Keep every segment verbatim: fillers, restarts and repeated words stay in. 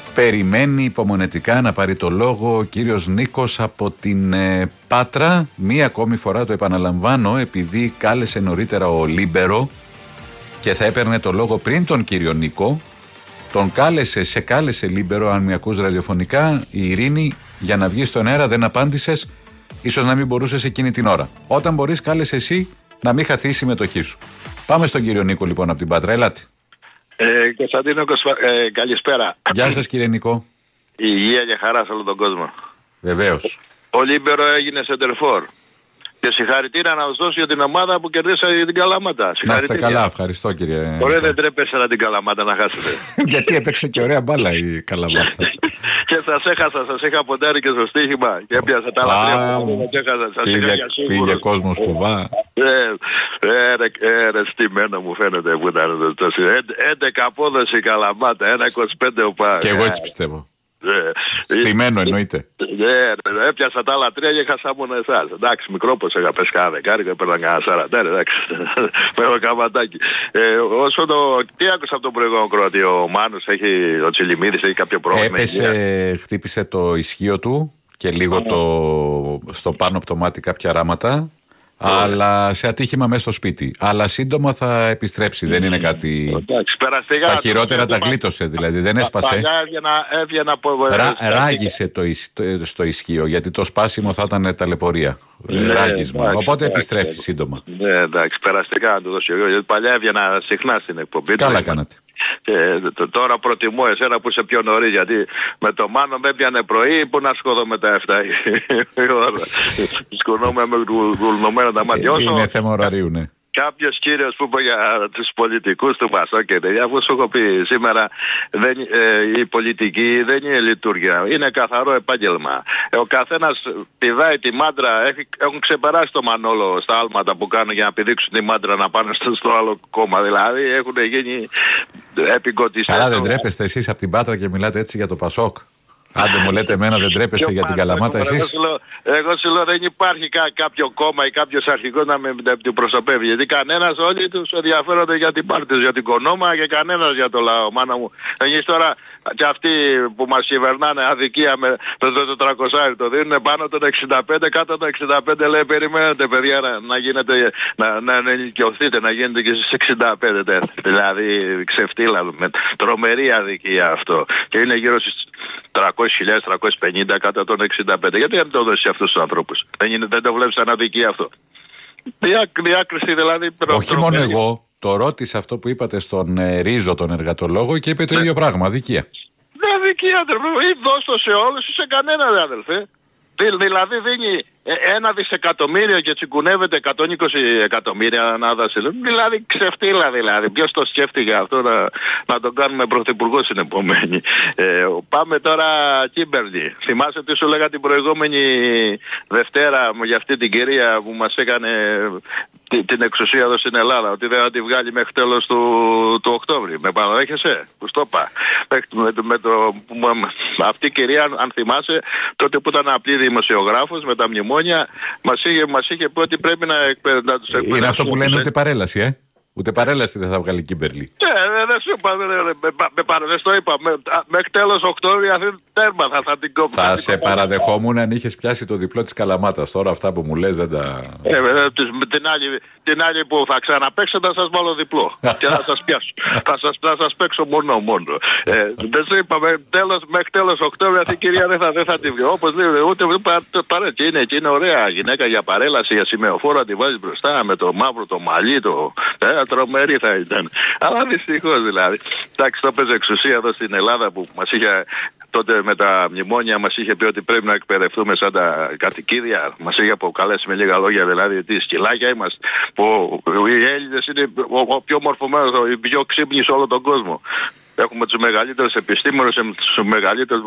Περιμένει υπομονετικά να πάρει το λόγο ο κύριος Νίκος από την ε, Πάτρα. Μία ακόμη φορά το επαναλαμβάνω, επειδή κάλεσε νωρίτερα ο Λίμπερο και θα έπαιρνε το λόγο πριν τον κύριο Νίκο. Τον κάλεσε, σε κάλεσε Λίμπερο, αν με ακούς ραδιοφωνικά, η Ειρήνη, για να βγει στον αέρα, δεν απάντησες, ίσως να μην μπορούσες εκείνη την ώρα. Όταν μπορείς, κάλεσε εσύ, να μην χαθεί η συμμετοχή σου. Πάμε στον κύριο Νίκο λοιπόν από την Πάτρα, ελάτε. Ε, Κωνσταντίνο, ε, καλησπέρα. Γεια σας κύριε Νικό. Η υγεία και χαρά σε όλο τον κόσμο. Βεβαίως. Ο Λίμπερο έγινε σεντερφόρ. Και συγχαρητήρια να δώσω για την ομάδα που κερδίσα την Καλαμάτα. Να είστε καλά, ευχαριστώ κύριε. Ωραία, δεν τρέπεσαι να την Καλαμάτα να χάσετε. Γιατί έπαιξε και ωραία μπάλα η Καλαμάτα. Και σας έχασα, σας είχα ποντάρει και στο στοίχημα. Και έπιασα τα λαθρέα που σας έχασα. Σας είχα για σίγουρος. Πήγε κόσμος κουβά. Ε, ρε, στημένο μου φαίνεται που ήταν το έντεκα απόδοση η Καλαμάτα, ένα είκοσι πέντε ο Πάοκ. Και εγώ έτσι πιστεύω. Yeah. Στημένο εννοείται. Ναι, έπιασα τα άλλα τρία και χάσα μόνο εσάς. Εντάξει, μικρό πως είχα πες κάνα δεκάρικα, έπαιρνα κανένα σαράντα. Εντάξει, με το καβατάκι. Ε, όσο το... Τι άκουσα από τον προηγούμενο Κροατή, ο Μάνος έχει, ο Τσιλιμίδης έχει κάποιο πρόβλημα. Έπεσε, χτύπησε το ισχύο του και λίγο mm. το, στο πάνω από το μάτι κάποια ράματα. Αλλά σε ατύχημα μέσα στο σπίτι. Αλλά σύντομα θα επιστρέψει. Δεν είναι κάτι. Εντάξει, τα χειρότερα τα γλίτωσε δηλαδή. Δεν έσπασε. Έβγαινα, έβγαινα από... Ρα, ράγισε το, το, στο ισχύο. Γιατί το σπάσιμο θα ήταν ταλαιπωρία. Ναι, ράγισμα. Εντάξει, οπότε εντάξει, επιστρέφει εντάξει. σύντομα. Ναι, εντάξει, περαστικά να το δώσω εγώ. Γιατί παλιά έβγαινα συχνά στην εκπομπή. Καλά κάνατε. Και τώρα προτιμώ εσένα που είσαι πιο νωρίς, γιατί με το Μάνο με έπιανε πρωί που να σκοτώ με τα εφτά η ώρα. Σκονόμαι με γουλνωμένα τα μάτια. Είναι θέμα ωραρίου, ναι. Κάποιος κύριος που είπε για τους πολιτικούς του Πασόκ και τέτοια, αφού σου έχω πει σήμερα, δεν, ε, η πολιτική δεν είναι λειτουργία, είναι καθαρό επάγγελμα. Ε, ο καθένας πηδάει τη μάντρα, έχει, έχουν ξεπεράσει το Μανόλο στα άλματα που κάνουν για να πηδήξουν τη μάντρα να πάνε στο, στο άλλο κόμμα. Δηλαδή έχουν γίνει επικοτιστές. Καλά, δεν τρέπεστε εσείς από την Πάτρα και μιλάτε έτσι για το Πασόκ? Άντε μου λέτε εμένα δεν τρέπεσαι για την Καλαμάτα εσείς? Εγώ σου λέω δεν υπάρχει κά, κάποιο κόμμα ή κάποιος αρχηγός να με την προσωπεύει. Γιατί κανένας, όλοι τους ενδιαφέρονται για την πάρτι τους, για την κονόμα και κανένας για το λαό. Μάνα μου, εμείς τώρα και αυτοί που μας κυβερνάνε αδικία με το τετρακόσια το δίνουν πάνω τον εξήντα πέντε, κάτω τον εξήντα πέντε λέει περιμένετε παιδιά να, να γίνετε, να, να, να ενοικιωθείτε, να γίνετε και στις εξήντα πέντε. Δηλαδή ξεφτύλα με τρομερή αδικία αυτό. Και είναι γύρω στις τριακόσιες χιλιάδες τριακόσιες πενήντα κάτω των εξήντα πέντε. Γιατί δεν το δώσει αυτούς τους ανθρώπους? Δεν, είναι, δεν το βλέπεις σαν αδικία αυτό? Διάκριση δηλαδή. Όχι μόνο εγώ, το ρώτησα αυτό που είπατε στον ε, Ρίζο τον εργατολόγο και είπε το ναι. ίδιο πράγμα, αδικία. Δεν αδικία αδερφέ, ή δώσ' το σε όλους ή σε κανέναν αδερφέ. Δηλαδή δίνει ένα δισεκατομμύριο και τσιγκουνεύεται εκατόν είκοσι εκατομμύρια να δώσει. Δηλαδή ξεφτύλα δηλαδή. Ποιος το σκέφτηκε αυτό να, να τον κάνουμε πρωθυπουργό στην επομένη? Ε, πάμε τώρα Κίμπερλι. Θυμάσαι τι σου λέγα την προηγούμενη Δευτέρα για αυτή την κυρία που μας έκανε την εξουσία εδώ στην Ελλάδα, ότι δεν θα τη βγάλει μέχρι τέλος του, του Οκτώβρη. Με παραδέχεσαι? Που στο είπα. Με, με το, αυτή η κυρία, αν θυμάσαι, τότε που ήταν απλή δημοσιογράφος με τα μνημόνια, μας είχε, μας είχε πει ότι πρέπει να, εκπαιδε, να τους εκπαιδεύσουμε. Είναι αυτό που λένε ούτε παρέλαση, ε? Ούτε παρέλαση δεν θα βγάλει Κίμπερλι. Ναι, δεν σου είπα, δεν το είπα. Μέχρι τέλος Οκτώβρη αυτή τέρμα θα, θα την κόψω. Θα σε παραδεχόμουν αν είχες πιάσει το διπλό της Καλαμάτας. Τώρα αυτά που μου λες δεν τα... Ε, την, άλλη, την άλλη που θα ξαναπαίξετε θα σας βάλω διπλό. Και θα σας πιάσω. θα, σας, θα σας παίξω μόνο μόνο. Ε, δεν σου είπα, μέχρι τέλος Οκτώβρη αυτή η κυρία δεν θα, δεν θα τη βγει. Όπως λέει, ούτε παρέτσι είναι και είναι ωραία γυναίκα για παρέλαση, για σημεοφόρα, τη βάζει μπροστά με το μαύρο, το μαλλί, το... τρομερή θα ήταν. Αλλά δυστυχώς δηλαδή. Εντάξει, το έπαιζε εξουσία εδώ στην Ελλάδα που μας είχε τότε με τα μνημόνια, μας είχε πει ότι πρέπει να εκπαιδευτούμε σαν τα κατοικίδια. Μας είχε αποκαλέσει με λίγα λόγια δηλαδή τι σκυλάκια είμαστε. Που οι Έλληνες είναι ο, ο πιο μορφωμένος, ο πιο ξύπνης σε όλο τον κόσμο. Έχουμε τους μεγαλύτερους επιστήμονες, τους μεγαλύτερους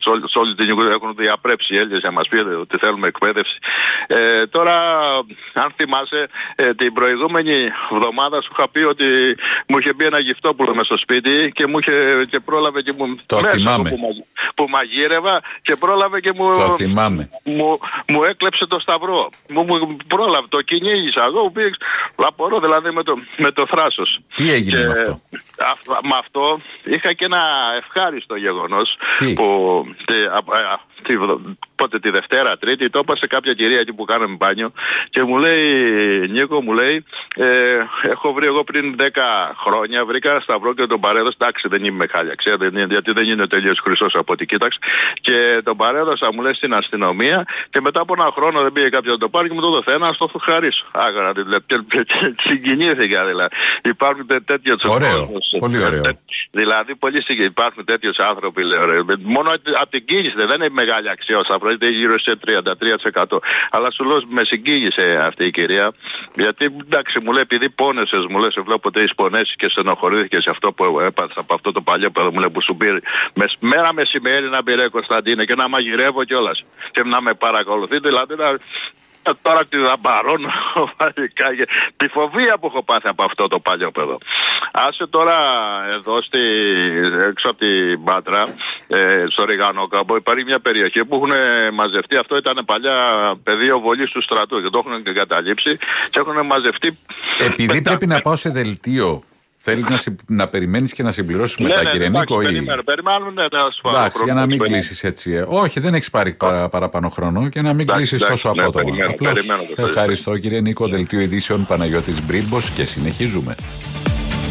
σε όλη την Ιουγκοσλαβία έχουν διαπρέψει οι Έλληνες να μας πει ότι θέλουμε εκπαίδευση. Ε, τώρα, αν θυμάσαι, ε, την προηγούμενη εβδομάδα σου είχα πει ότι μου είχε μπει ένα γυφτόπουλο μες στο σπίτι και μου είχε και πρόλαβε και μου. Το θυμάμαι. Που, που μαγείρευα και πρόλαβε και μου. Το θυμάμαι. Μου, μου έκλεψε το σταυρό. Μου, μου πρόλαβε, το κυνήγησα. Εγώ πήγα. Λαπορώ δηλαδή με το, με το θράσος. Τι έγινε και, με αυτό? Α, με αυτό είχα και ένα ευχάριστο γεγονός. Τι? Που, τι, α, α, τι, πότε τη Δευτέρα, Τρίτη, το είπα σε κάποια κυρία εκεί που κάναμε μπάνιο και μου λέει, Νίκο, μου λέει, ε, έχω βρει εγώ πριν δέκα χρόνια, βρήκα σταυρό και τον παρέδωσα. Εντάξει, δεν είμαι χάλια, ξέρετε, γιατί δεν είναι τελείως χρυσός από ό,τι κοίταξε. Και τον παρέδωσα, μου λέει, στην αστυνομία και μετά από ένα χρόνο δεν πήγε κάποιος να το πάρει και μου το δώσε ένα, στο χαρίσω. Άγαρα, δηλαδή, συγκινήθηκα δηλαδή. Υπάρχουν τέτοιοι ωραίο, πολύ ωραίο. Δηλαδή, πολλοί υπάρχουν τέτοιοι άνθρωποι, λέω, μόνο από την κίνηση δεν είναι μεγάλη αξία ο σταυρός, είναι γύρω σε τριάντα τρία τοις εκατό. Αλλά σου λέω, με συγκίνησε αυτή η κυρία, γιατί εντάξει, μου λέει, επειδή πόνεσες, μου λέει, σε βλέπω ότι έχεις πονέσει και στενοχωρήθηκες σε αυτό που έπαθα από αυτό το παλιό παιδό, μου λέει, που σου πήρε μέρα μεσημέρι να πήρε, Κωνσταντίνε, και να μαγειρεύω κιόλας και να με παρακολουθείτε, δηλαδή να. Τώρα τη δαμπαρώνω τη φοβία που έχω πάθει από αυτό το παλιό παιδό. Άσε τώρα εδώ στη, έξω από την Πάτρα, ε, στο Ριγανόκαμπο, υπάρχει μια περιοχή που έχουν μαζευτεί. Αυτό ήταν παλιά πεδίο βολής του στρατού και το έχουν εγκαταλείψει και έχουν μαζευτεί. Επειδή πετά... πρέπει να πάω σε δελτίο, θέλει να, συ... να περιμένεις και να συμπληρώσεις μετά, ναι, κύριε ναι, Νίκο? Περιμένω, περιμένω, ναι, εντάξει, για να μην κλείσεις έτσι. Ε. Όχι, δεν έχεις πάρει παρα, παραπάνω χρόνο και να μην κλείσεις τόσο ναι, απότομα. Περιμένω, Απλώς περιμένω, ευχαριστώ, κύριε Νίκο. Δελτίο ειδήσεων Παναγιώτης Μπρίμπος και συνεχίζουμε.